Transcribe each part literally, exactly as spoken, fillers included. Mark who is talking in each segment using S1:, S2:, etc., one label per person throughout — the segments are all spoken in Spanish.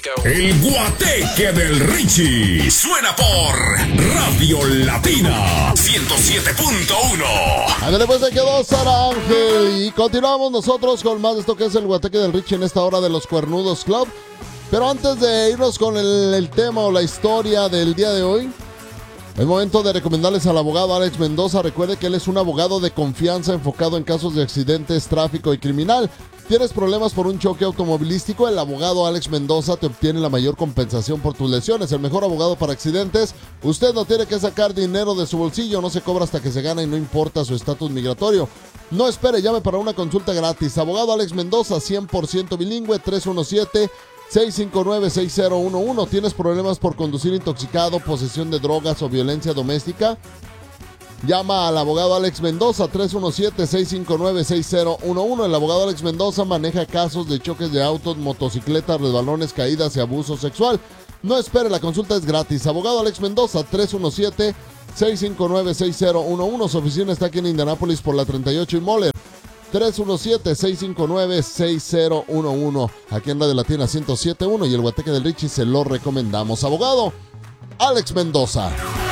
S1: El Guateque del Richie suena por Radio Latina ciento siete punto uno.
S2: Ándale, pues se quedó Sara Ángel y continuamos nosotros con más de esto que es el Guateque del Richie en esta hora de los Cuernudos Club. Pero antes de irnos con el, el tema o la historia del día de hoy, es momento de recomendarles al abogado Alex Mendoza. Recuerde que él es un abogado de confianza enfocado en casos de accidentes, tráfico y criminal. ¿Tienes problemas por un choque automovilístico? El abogado Alex Mendoza te obtiene la mayor compensación por tus lesiones. El mejor abogado para accidentes. Usted no tiene que sacar dinero de su bolsillo, no se cobra hasta que se gana y no importa su estatus migratorio. No espere, llame para una consulta gratis. Abogado Alex Mendoza, cien por ciento bilingüe, tres uno siete, seis cinco nueve, seis cero uno uno. ¿Tienes problemas por conducir intoxicado, posesión de drogas o violencia doméstica? Llama al abogado Alex Mendoza, tres uno siete, seis cinco nueve, seis cero uno uno. El abogado Alex Mendoza maneja casos de choques de autos, motocicletas, resbalones, caídas y abuso sexual. No espere, la consulta es gratis. Abogado Alex Mendoza, tres uno siete, seis cinco nueve, seis cero uno uno. Su oficina está aquí en Indianápolis por la treinta y ocho y Moller. tres uno siete, seis cinco nueve, seis cero uno uno. Aquí en Radio Latina ciento siete punto uno y el Guateque del Richie se lo recomendamos. Abogado Alex Mendoza.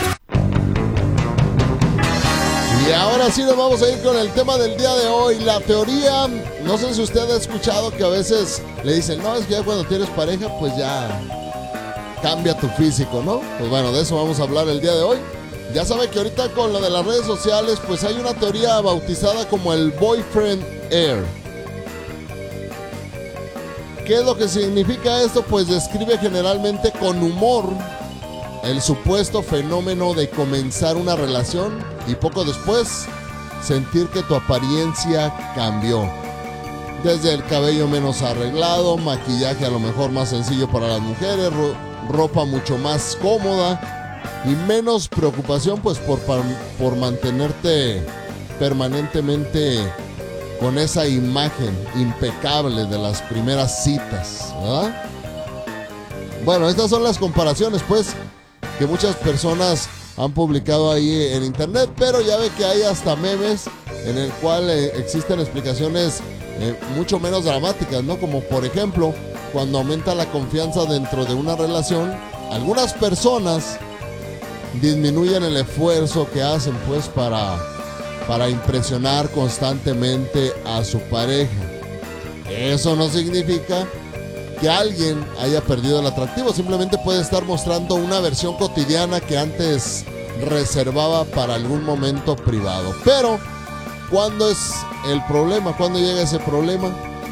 S2: Y ahora sí nos vamos a ir con el tema del día de hoy. La teoría, no sé si usted ha escuchado que a veces le dicen, no, es que ya cuando tienes pareja, pues ya cambia tu físico, ¿no? Pues bueno, de eso vamos a hablar el día de hoy. Ya sabe que ahorita con lo de las redes sociales, pues hay una teoría bautizada como el Boyfriend Air. ¿Qué es lo que significa esto? Pues describe generalmente con humor el supuesto fenómeno de comenzar una relación y poco después sentir que tu apariencia cambió. Desde el cabello menos arreglado, maquillaje a lo mejor más sencillo para las mujeres, ro- ropa mucho más cómoda y menos preocupación pues por, por mantenerte permanentemente con esa imagen impecable de las primeras citas, ¿verdad? Bueno, estas son las comparaciones pues que muchas personas han publicado ahí en internet, pero ya ve que hay hasta memes en el cual eh, existen explicaciones eh, mucho menos dramáticas, ¿no? Como por ejemplo, cuando aumenta la confianza dentro de una relación, algunas personas disminuyen el esfuerzo que hacen pues para, para impresionar constantemente a su pareja. Eso no significa que alguien haya perdido el atractivo, simplemente puede estar mostrando una versión cotidiana que antes reservaba para algún momento privado. Pero, ¿cuándo es el problema? ¿Cuándo llega ese problema?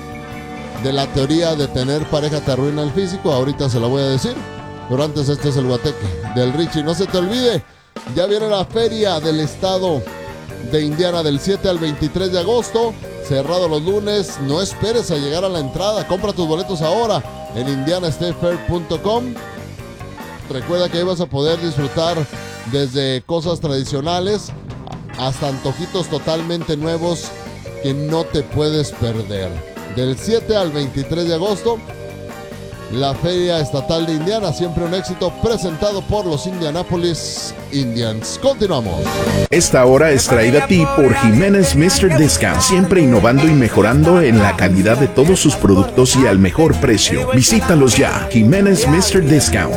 S2: De la teoría de tener pareja te arruina el físico, ahorita se la voy a decir. Pero antes, este es el Guateque del Richie. No se te olvide, ya viene la feria del estado de Indiana del siete al veintitrés de agosto. Cerrado los lunes, no esperes a llegar a la entrada, compra tus boletos ahora en indiana state fair punto com. Recuerda que ahí vas a poder disfrutar desde cosas tradicionales hasta antojitos totalmente nuevos que no te puedes perder. Del siete al veintitrés de agosto, la Feria Estatal de Indiana, siempre un éxito, presentado por los Indianapolis Indians. Continuamos.
S3: Esta hora es traída a ti por Jiménez míster Discount, siempre innovando y mejorando en la calidad de todos sus productos y al mejor precio. Visítalos ya, Jiménez míster Discount.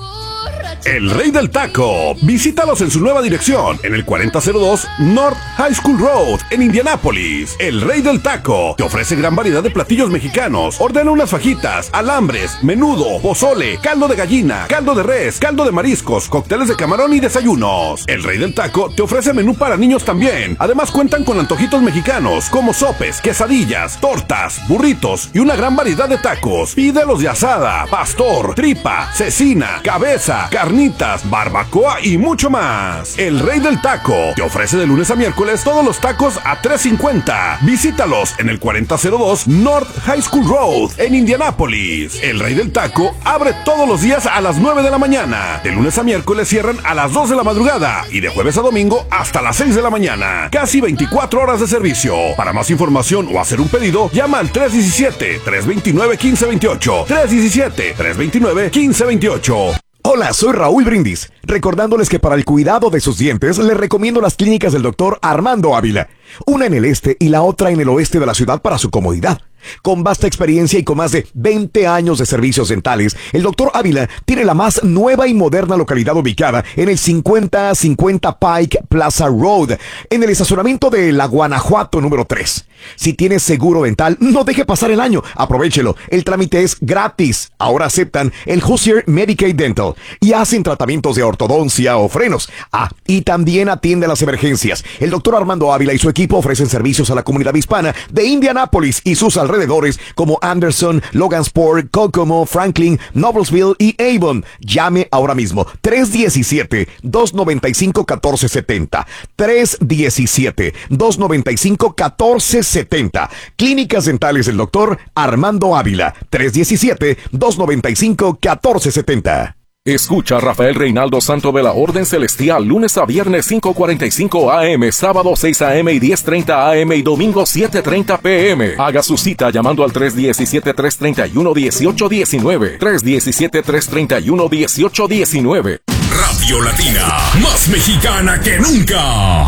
S4: El Rey del Taco. Visítalos en su nueva dirección, en el cuarenta cero dos North High School Road, en Indianápolis. El Rey del Taco te ofrece gran variedad de platillos mexicanos. Ordena unas fajitas, alambres, menudo, pozole, caldo de gallina, caldo de res, caldo de mariscos, cócteles de camarón y desayunos. El Rey del Taco te ofrece menú para niños también. Además cuentan con antojitos mexicanos, como sopes, quesadillas, tortas, burritos y una gran variedad de tacos. Pídelos de asada, pastor, tripa, cecina, cabeza, carnitas, barbacoa y mucho más. El Rey del Taco te ofrece de lunes a miércoles todos los tacos a tres cincuenta. Visítalos en el cuarenta cero dos North High School Road en Indianápolis. El Rey del Taco abre todos los días a las nueve de la mañana. De lunes a miércoles cierran a las dos de la madrugada y de jueves a domingo hasta las seis de la mañana. Casi veinticuatro horas de servicio. Para más información o hacer un pedido, llama al tres uno siete, tres dos nueve, uno cinco dos ocho. tres uno siete, tres dos nueve, uno cinco dos ocho.
S5: Hola, soy Raúl Brindis, recordándoles que para el cuidado de sus dientes les recomiendo las clínicas del doctor Armando Ávila, una en el este y la otra en el oeste de la ciudad para su comodidad. Con vasta experiencia y con más de veinte años de servicios dentales, el doctor Ávila tiene la más nueva y moderna localidad ubicada en el cincuenta cincuenta Pike Plaza Road, en el estacionamiento de la Guanajuato número tres. Si tienes seguro dental, no deje pasar el año. Aprovechelo. El trámite es gratis. Ahora aceptan el Hoosier Medicaid Dental y hacen tratamientos de ortodoncia o frenos. Ah, y también atiende las emergencias. El doctor Armando Ávila y su equipo ofrecen servicios a la comunidad hispana de Indianápolis y sus alrededores como Anderson, Logansport, Kokomo, Franklin, Noblesville y Avon. Llame ahora mismo. tres diecisiete, dos noventa y cinco, catorce setenta. tres diecisiete, dos noventa y cinco, catorce setenta. Clínicas dentales del doctor Armando Ávila. tres diecisiete, dos noventa y cinco, catorce setenta.
S6: Escucha a Rafael Reinaldo Santo de la Orden Celestial lunes a viernes cinco cuarenta y cinco A M, sábado seis A M y diez treinta A M y domingo siete treinta P M. Haga su cita llamando al tres diecisiete, tres treinta y uno, dieciocho diecinueve. tres diecisiete, tres treinta y uno, dieciocho diecinueve.
S1: Radio Latina, más mexicana que nunca.